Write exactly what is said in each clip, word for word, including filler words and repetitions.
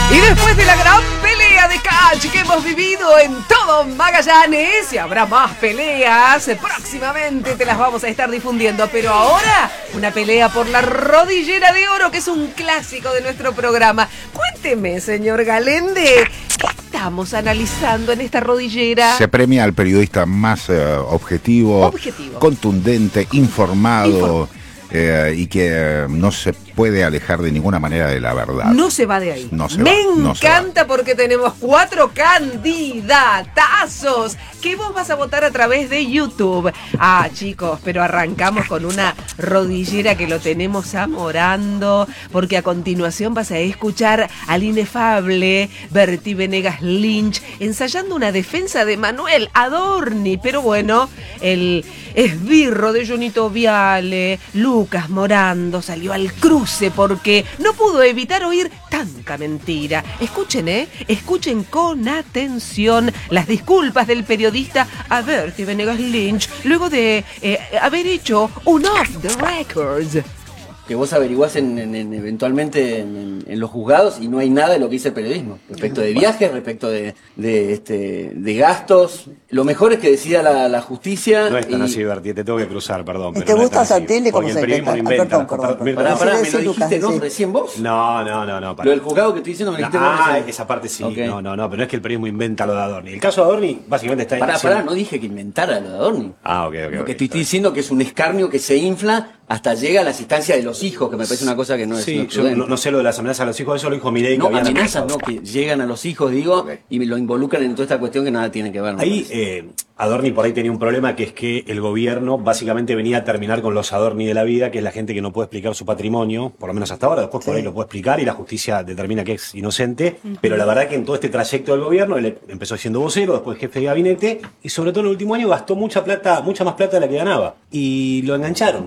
Y después de la gran pelea de catch que hemos vivido en todo Magallanes, y habrá más peleas, próximamente te las vamos a estar difundiendo, pero ahora una pelea por la rodillera de oro, que es un clásico de nuestro programa. Cuénteme, señor Galende, ¿qué estamos analizando en esta rodillera? Se premia al periodista más eh, objetivo, Objetivo, contundente, informado, Inform- eh, y que eh, no se puede alejar de ninguna manera de la verdad. No se va de ahí. No se Me va, no se encanta porque tenemos cuatro candidatazos que vos vas a votar a través de YouTube. Ah, chicos, pero arrancamos con una rodillera que lo tenemos amorando, porque a continuación vas a escuchar al inefable Bertie Venegas Lynch ensayando una defensa de Manuel Adorni. Pero bueno, el esbirro de Jonito Viale, Lucas Morando, salió al cruce porque no pudo evitar oír tanta mentira. Escuchen, ¿eh? Escuchen con atención las disculpas del periodista a Bertie Venegas Lynch luego de eh, haber hecho un off the records. Que vos averiguás en, en, en, eventualmente en, en los juzgados y no hay nada de lo que dice el periodismo. Respecto de viajes, respecto de, de, este, de gastos. Lo mejor es que decida la, la justicia. No es tan y... así, Bertie, te tengo que cruzar, perdón. ¿Te gusta Santilli como se inventa? inventa? Ah, perdón, perdón, perdón. Pará, pará, ¿me lo Sí, dijiste Lucas, no sí. recién vos? No, no, no, no. Lo del juzgado que estoy diciendo me lo dijiste vos Ah, recién. esa parte sí. Okay. No, no, no, pero no es que el periodismo inventa lo de Adorni. El caso de Adorni básicamente está Pará, haciendo- pará, no dije que inventara lo de Adorni. Ah, ok, ok. Lo ok, que estoy está bien. diciendo que es un escarnio que se infla hasta llega a las instancias de los hijos, que me parece una cosa que no es, Sí, no es yo prudente. no, no sé lo de las amenazas a los hijos, eso lo dijo Milei. No, que habían amenazas amenazado. no, que llegan a los hijos, digo, Ok. y lo involucran en toda esta cuestión que nada tiene que ver. me Ahí parece. eh, Adorni por ahí tenía un problema, que es que el gobierno básicamente venía a terminar con los Adorni de la vida, que es la gente que no puede explicar su patrimonio, por lo menos hasta ahora, después por Sí. ahí lo puede explicar y la justicia determina que es inocente, pero la verdad que en todo este trayecto del gobierno, él empezó siendo vocero, después jefe de gabinete, y sobre todo en el último año gastó mucha plata, mucha más plata de la que ganaba, y lo engancharon.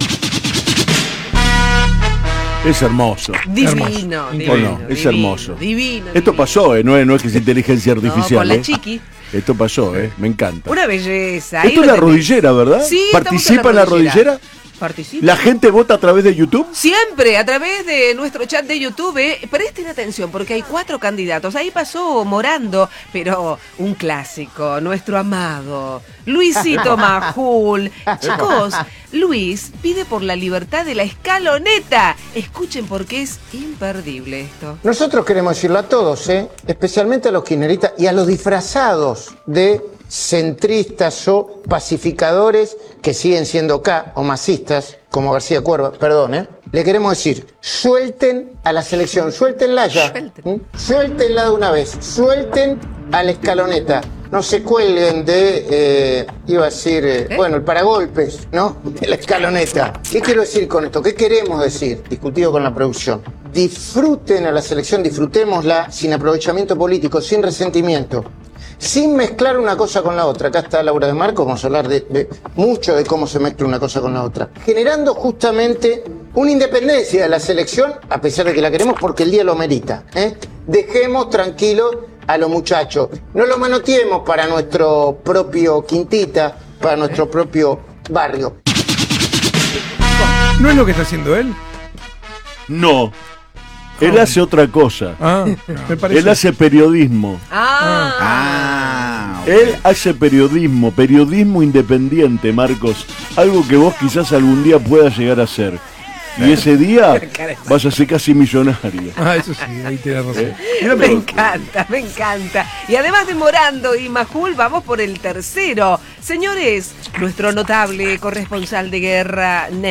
Es hermoso. Divino, Hermoso. divino, ¿O no? Es divino, hermoso. divino, Esto divino. pasó, ¿eh? No es, no es que es inteligencia artificial. No, con la ¿eh? chiqui. Esto pasó, ¿eh? Me encanta. Una belleza. Ahí Esto es lo la tenés. rodillera, ¿verdad? Sí, estamos ¿Participa en la rodillera? Participa. ¿La gente vota a través de YouTube? Siempre a través de nuestro chat de YouTube. eh, Presten atención porque hay cuatro candidatos. Ahí pasó Morando, pero un clásico, nuestro amado Luisito Majul. Chicos, Luis pide por la libertad de la escaloneta. Escuchen porque es imperdible esto. Nosotros queremos decirlo a todos, ¿eh? Especialmente a los kirchneristas y a los disfrazados de centristas o pacificadores que siguen siendo K o masistas, como García Cuerva, perdón, ¿eh? Le queremos decir, suelten a la selección, suéltenla ya. Suelten. ¿Mm? Suéltenla de una vez, suelten a la escaloneta. No se cuelguen de, eh, iba a decir, eh, ¿Eh? bueno, el paragolpes, ¿no? De la escaloneta. ¿Qué quiero decir con esto? ¿Qué queremos decir? Discutido con la producción. Disfruten a la selección, disfrutémosla sin aprovechamiento político, sin resentimiento, sin mezclar una cosa con la otra. Acá está Laura de Marco, vamos a hablar de, de mucho de cómo se mezcla una cosa con la otra. Generando justamente una independencia de la selección, a pesar de que la queremos porque el día lo merita, ¿eh? Dejemos tranquilos a los muchachos. No lo manoteemos para nuestro propio quintita, para nuestro propio barrio. ¿No es lo que está haciendo él? No. Él hace otra cosa. Ah, me parece. Él hace periodismo. Ah, Ah, ok. Él hace periodismo, periodismo independiente, Marcos. Algo que vos quizás algún día puedas llegar a hacer. Y ese día vas a ser casi millonario. Ah, eso sí, ahí tienes razón. me encanta, me encanta. Y además de Morando y Majul, vamos por el tercero. Señores, nuestro notable corresponsal de guerra,